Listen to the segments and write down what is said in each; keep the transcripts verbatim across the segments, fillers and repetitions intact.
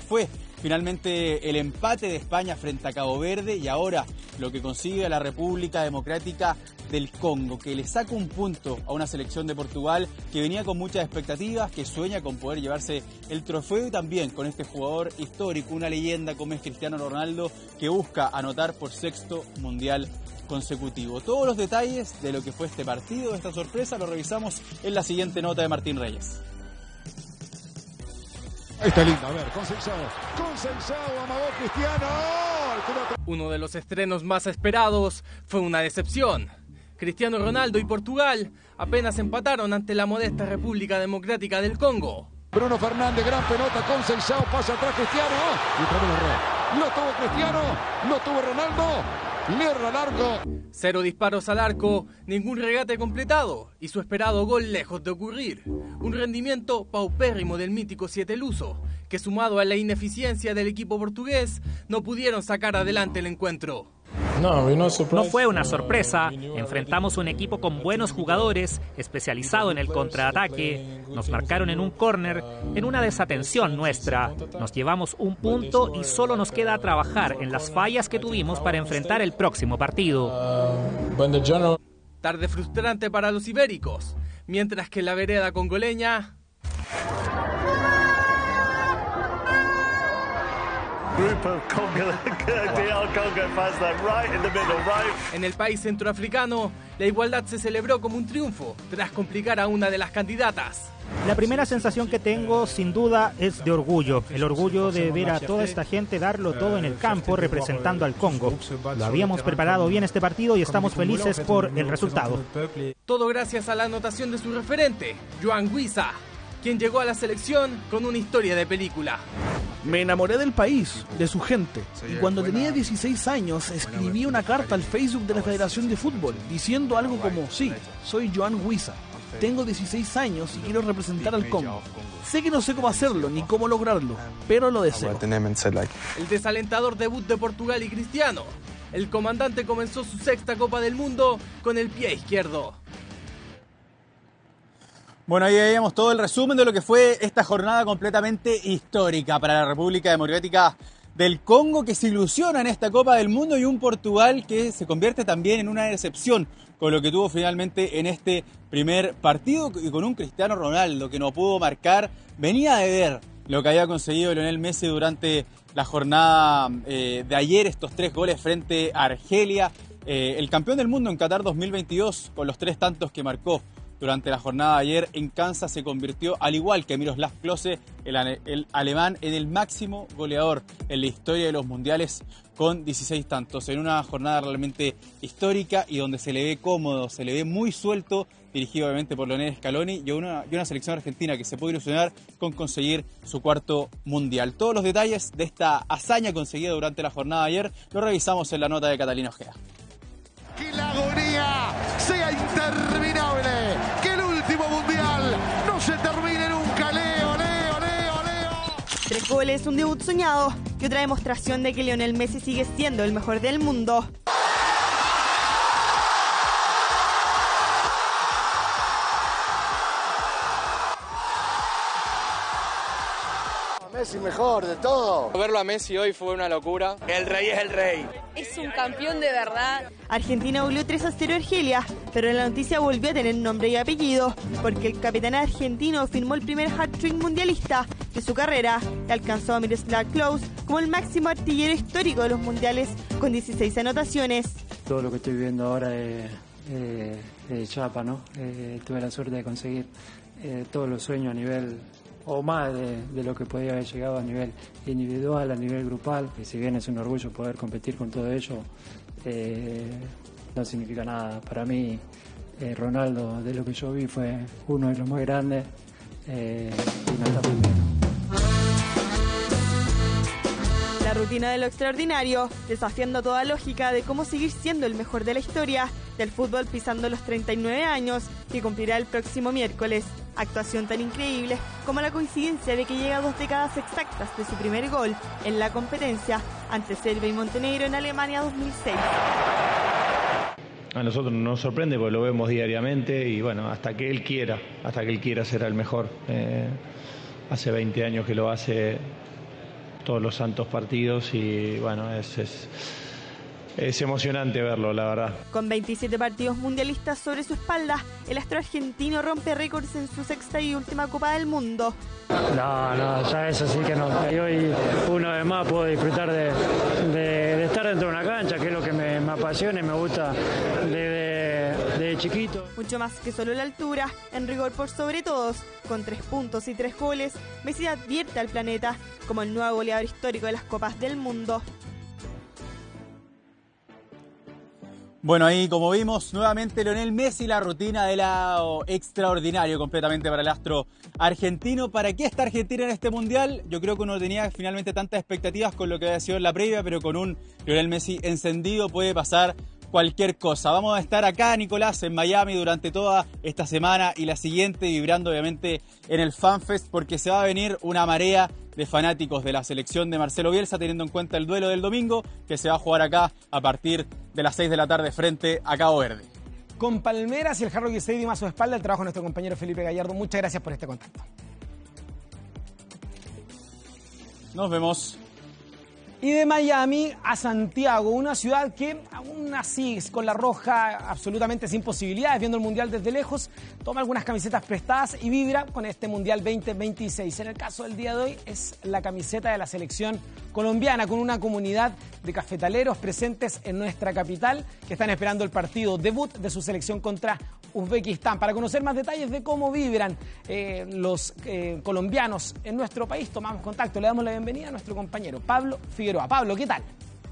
fue finalmente el empate de España frente a Cabo Verde y ahora lo que consigue la República Democrática del Congo, que le saca un punto a una selección de Portugal que venía con muchas expectativas, que sueña con poder llevarse el trofeo y también con este jugador histórico, una leyenda como es Cristiano Ronaldo, que busca anotar por sexto mundial consecutivo. Todos los detalles de lo que fue este partido, esta sorpresa, lo revisamos en la siguiente nota de Martín Reyes. Está lindo, a ver, Conceição, Conceição, amagó Cristiano. Uno de los estrenos más esperados fue una decepción. Cristiano Ronaldo y Portugal apenas empataron ante la modesta República Democrática del Congo. Bruno Fernández, gran pelota, Conceição, pasa atrás Cristiano. Y otra vez erró. No tuvo Cristiano, no tuvo Ronaldo. Mierda al arco. Cero disparos al arco, ningún regate completado y su esperado gol lejos de ocurrir. Un rendimiento paupérrimo del mítico Siete Luso, que sumado a la ineficiencia del equipo portugués, no pudieron sacar adelante el encuentro. No fue una sorpresa, enfrentamos un equipo con buenos jugadores, especializado en el contraataque, nos marcaron en un córner, en una desatención nuestra, nos llevamos un punto y solo nos queda trabajar en las fallas que tuvimos para enfrentar el próximo partido. Tarde frustrante para los ibéricos, mientras que en la vereda congoleña... En el país centroafricano, la igualdad se celebró como un triunfo tras complicar a una de las candidatas. La primera sensación que tengo, sin duda, es de orgullo. El orgullo de ver a toda esta gente darlo todo en el campo representando al Congo. Lo habíamos preparado bien este partido y estamos felices por el resultado. Todo gracias a la anotación de su referente, Yoan Wissa, quien llegó a la selección con una historia de película. Me enamoré del país, de su gente, y cuando tenía dieciséis años escribí una carta al Facebook de la Federación de Fútbol diciendo algo como: sí, soy Yoan Wissa, tengo dieciséis años y quiero representar al Congo. Sé que no sé cómo hacerlo ni cómo lograrlo, pero lo deseo. El desalentador debut de Portugal y Cristiano. El comandante comenzó su sexta Copa del Mundo con el pie izquierdo. Bueno, ahí veíamos todo el resumen de lo que fue esta jornada completamente histórica para la República Democrática del Congo, que se ilusiona en esta Copa del Mundo, y un Portugal que se convierte también en una decepción con lo que tuvo finalmente en este primer partido, y con un Cristiano Ronaldo que no pudo marcar. Venía de ver lo que había conseguido Lionel Messi durante la jornada eh, de ayer, estos tres goles frente a Argelia, eh, el campeón del mundo en Qatar dos mil veintidós, con los tres tantos que marcó durante la jornada de ayer en Kansas, se convirtió, al igual que Miroslav Klose, el, el alemán, en el máximo goleador en la historia de los mundiales, con dieciséis tantos, en una jornada realmente histórica y donde se le ve cómodo, se le ve muy suelto, dirigido obviamente por Lionel Scaloni, y una, y una selección argentina que se puede ilusionar con conseguir su cuarto mundial. Todos los detalles de esta hazaña conseguida durante la jornada de ayer lo revisamos en la nota de Catalina Ojeda. Que la agonía sea interminable, que el último mundial no se termine nunca. Leo, Leo, Leo, Leo. Tres goles, un debut soñado y otra demostración de que Lionel Messi sigue siendo el mejor del mundo. Messi mejor de todo. Verlo a Messi hoy fue una locura. El rey es el rey. Es un campeón de verdad. Argentina goleó tres a cero a Argelia, pero la noticia volvió a tener nombre y apellido, porque el capitán argentino firmó el primer hat-trick mundialista de su carrera y alcanzó a Miroslav Klose como el máximo artillero histórico de los mundiales, con dieciséis anotaciones. Todo lo que estoy viviendo ahora es, es, es chapa, ¿no? Eh, tuve la suerte de conseguir eh, todos los sueños a nivel, o más de, de lo que podía haber llegado a nivel individual, a nivel grupal. Y si bien es un orgullo poder competir con todo ello, eh, no significa nada. Para mí, eh, Ronaldo, de lo que yo vi, fue uno de los más grandes eh, y no está primero. La rutina de lo extraordinario, desafiando toda lógica de cómo seguir siendo el mejor de la historia del fútbol, pisando los treinta y nueve años que cumplirá el próximo miércoles. Actuación tan increíble como la coincidencia de que llega a dos décadas exactas de su primer gol en la competencia ante Serbia y Montenegro en Alemania dos mil seis. A nosotros nos sorprende porque lo vemos diariamente y bueno, hasta que él quiera, hasta que él quiera será el mejor. Eh, hace veinte años que lo hace todos los santos partidos y bueno, es, es, es emocionante verlo, la verdad. Con veintisiete partidos mundialistas sobre su espalda, el astro argentino rompe récords en su sexta y última Copa del Mundo. No, no, ya eso sí que no. Y hoy una vez más puedo disfrutar de, de, de estar dentro de una cancha, que es lo que me, me apasiona y me gusta desde de, de chiquito. Mucho más que solo la altura, en rigor por sobre todos, con tres puntos y tres goles, Messi advierte al planeta como el nuevo goleador histórico de las Copas del Mundo. Bueno, ahí como vimos, nuevamente Lionel Messi, la rutina de lado extraordinario completamente para el astro argentino. ¿Para qué está Argentina en este Mundial? Yo creo que uno tenía finalmente tantas expectativas con lo que había sido en la previa, pero con un Lionel Messi encendido puede pasar cualquier cosa. Vamos a estar acá, Nicolás, en Miami durante toda esta semana y la siguiente, vibrando obviamente en el FanFest, porque se va a venir una marea de fanáticos de la selección de Marcelo Bielsa, teniendo en cuenta el duelo del domingo, que se va a jugar acá a partir de las seis de la tarde frente a Cabo Verde. Con Palmeras y el Hard Rock Stadium a su espalda, el trabajo de nuestro compañero Felipe Gallardo. Muchas gracias por este contacto. Nos vemos. Y de Miami a Santiago, una ciudad que aún así, con la roja absolutamente sin posibilidades, viendo el Mundial desde lejos, toma algunas camisetas prestadas y vibra con este Mundial veinte veintiséis. En el caso del día de hoy es la camiseta de la selección colombiana, con una comunidad de cafetaleros presentes en nuestra capital que están esperando el partido debut de su selección contra Uzbekistán. Para conocer más detalles de cómo vibran eh, los eh, colombianos en nuestro país, tomamos contacto. Le damos la bienvenida a nuestro compañero Pablo Figueroa. Pablo, ¿qué tal?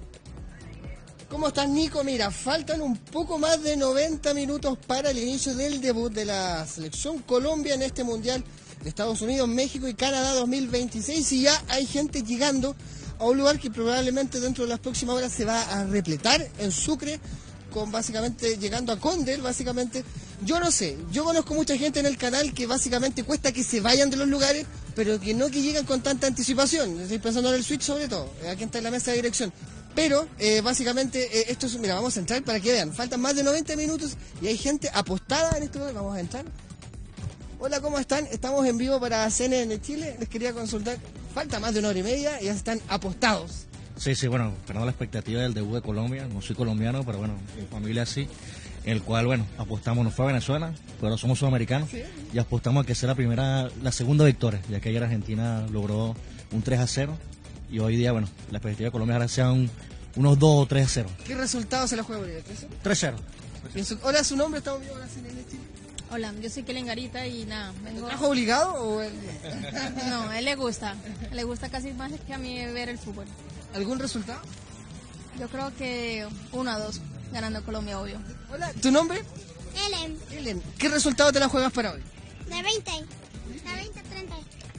¿Cómo estás, Nico? Mira, faltan un poco más de noventa minutos para el inicio del debut de la selección Colombia en este Mundial de Estados Unidos, México y Canadá dos mil veintiséis, y ya hay gente llegando a un lugar que probablemente dentro de las próximas horas se va a repletar en Sucre, con básicamente llegando a Condel, básicamente. Yo no sé, yo conozco mucha gente en el canal que básicamente cuesta que se vayan de los lugares, pero que no que lleguen con tanta anticipación. Estoy pensando en el Switch sobre todo, aquí está en la mesa de dirección. Pero eh, básicamente eh, esto es, mira, vamos a entrar para que vean, faltan más de noventa minutos y hay gente apostada en este lugar, vamos a entrar. Hola, ¿cómo están? Estamos en vivo para C N N Chile, les quería consultar, falta más de una hora y media y ya están apostados. Sí, sí, bueno, esperando la expectativa del debut de Colombia, no soy colombiano, pero bueno, mi familia sí, en el cual, bueno, apostamos, no fue a Venezuela, pero somos sudamericanos, ¿sí? Y apostamos a que sea la primera, la segunda victoria, ya que ayer Argentina logró un tres a cero, y hoy día, bueno, la expectativa de Colombia ahora sea un, unos dos o tres a cero. ¿Qué resultado se la juega por ahí? tres cero. Hola, ¿su nombre? Estamos viendo la C N N Chile. Hola, yo soy Kellen Garita y nada, vengo... ¿Trajo obligado o él? No, a él le gusta, le gusta casi más que a mí ver el fútbol. ¿Algún resultado? Yo creo que uno a dos, ganando Colombia, obvio. Hola, ¿tu nombre? Ellen. Ellen, ¿qué resultado te la juegas para hoy? De veinte, de veinte a treinta.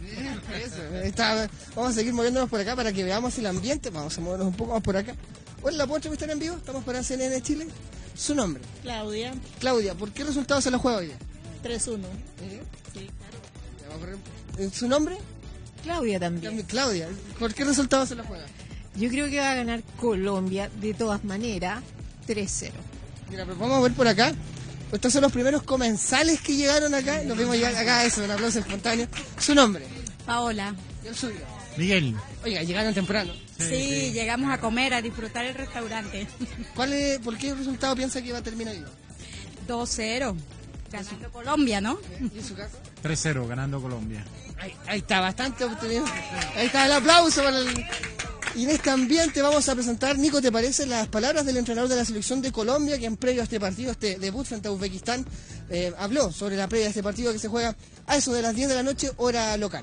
Eso, está, vamos a seguir moviéndonos por acá para que veamos el ambiente. Vamos a movernos un poco más por acá. Hola, ¿la puedo entrevistar en vivo? Estamos para C N N Chile. ¿Su nombre? Claudia. Claudia, ¿por qué resultado se la juega hoy? tres uno. ¿Eh? Sí, claro. ¿Su nombre? Claudia también. Claudia, ¿por qué resultado se la juega? Yo creo que va a ganar Colombia de todas maneras, tres cero. Mira, pero vamos a ver por acá. Estos son los primeros comensales que llegaron acá. Nos vemos llegar acá, eso, un aplauso espontáneo. ¿Su nombre? Paola. ¿Y el suyo? Miguel. Oiga, llegaron temprano. Sí, sí, sí, llegamos a comer, a disfrutar el restaurante. ¿Cuál es, ¿Por qué resultado piensa que va a terminar hoy? dos cero. Ganando Colombia, ¿no? ¿Y en su caso? tres cero, ganando Colombia. Ahí, ahí está, bastante obtenido. Ahí está el aplauso para el... Y en este ambiente vamos a presentar, Nico, ¿te parece las palabras del entrenador de la selección de Colombia, que en previo a este partido, este debut frente a Uzbekistán, eh, habló sobre la previa de este partido que se juega a eso de las diez de la noche, hora local?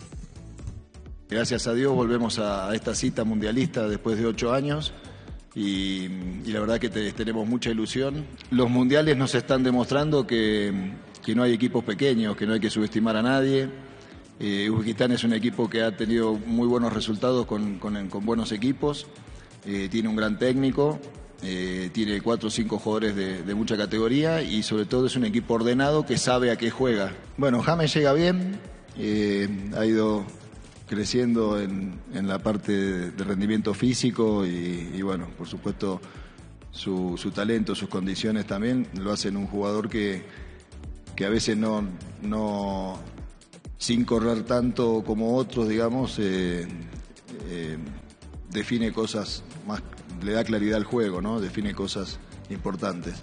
Gracias a Dios volvemos a esta cita mundialista después de ocho años y, y la verdad que te, tenemos mucha ilusión. Los mundiales nos están demostrando que, que no hay equipos pequeños, que no hay que subestimar a nadie. Eh, Uzbekistán es un equipo que ha tenido muy buenos resultados con, con, con buenos equipos, eh, tiene un gran técnico, eh, tiene cuatro o cinco jugadores de, de mucha categoría y sobre todo es un equipo ordenado que sabe a qué juega. Bueno, James llega bien, eh, ha ido creciendo en, en la parte de, de rendimiento físico y, y bueno, por supuesto su, su talento, sus condiciones también lo hacen un jugador que, que a veces no... no sin correr tanto como otros, digamos, eh, eh, define cosas más, le da claridad al juego, ¿no? Define cosas importantes.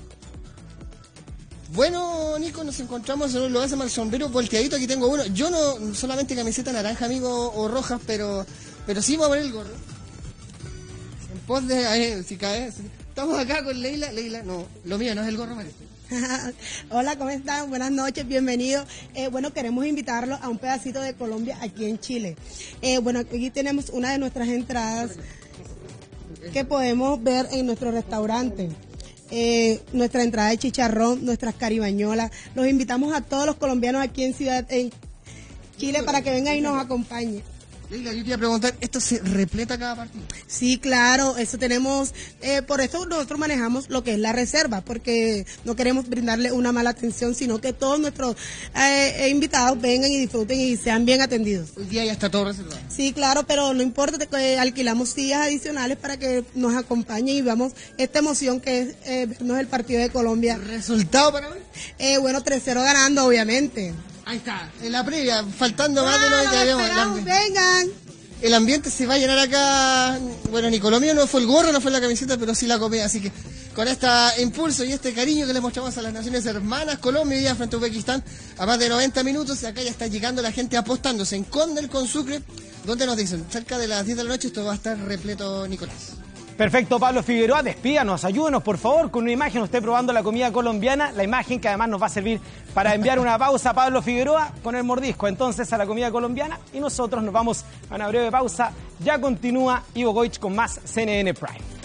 Bueno, Nico, nos encontramos en lo hace mal sombrero volteadito. Aquí tengo uno. Yo no solamente camiseta naranja, amigo, o roja, pero pero sí voy a poner el gorro. En pos de... Ahí, si cae... Si, estamos acá con Leila. Leila, no, lo mío no es el gorro, parece. Hola, ¿cómo están? Buenas noches, bienvenidos. Eh, bueno, queremos invitarlos a un pedacito de Colombia aquí en Chile. Eh, bueno, aquí tenemos una de nuestras entradas que podemos ver en nuestro restaurante. Eh, nuestra entrada de chicharrón, nuestras caribañolas. Los invitamos a todos los colombianos aquí en Ciudad en Chile para que vengan y nos acompañen. Leila, yo te iba a preguntar, ¿esto se repleta cada partido? Sí, claro, eso tenemos, eh, por eso nosotros manejamos lo que es la reserva, porque no queremos brindarle una mala atención, sino que todos nuestros eh, invitados vengan y disfruten y sean bien atendidos. El día ya está todo reservado. Sí, claro, pero no importa que alquilamos sillas adicionales para que nos acompañen y veamos esta emoción que es eh, vernos el partido de Colombia. ¿Resultado para hoy? Eh, bueno, tres cero ganando, obviamente. Ahí está, en la previa, faltando más de lo que habíamos. Vengan. El ambiente se va a llenar acá. Bueno, ni Colombia no fue el gorro, no fue la camiseta, pero sí la comida. Así que con este impulso y este cariño que le mostramos a las naciones hermanas, Colombia hoy día frente a Uzbekistán, a más de noventa minutos, y acá ya está llegando la gente apostándose en Condel con Sucre, donde nos dicen, cerca de las diez de la noche esto va a estar repleto, Nicolás. Perfecto, Pablo Figueroa, despídanos, ayúdenos por favor con una imagen, usted probando la comida colombiana, la imagen que además nos va a servir para enviar una pausa a Pablo Figueroa con el mordisco entonces a la comida colombiana, y nosotros nos vamos a una breve pausa. Ya continúa Ivo Goich con más C N N Prime.